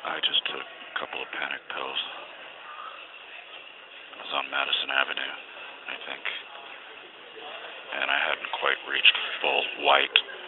I just took a couple of panic pills. I was on Madison Avenue, I think, and I hadn't quite reached full white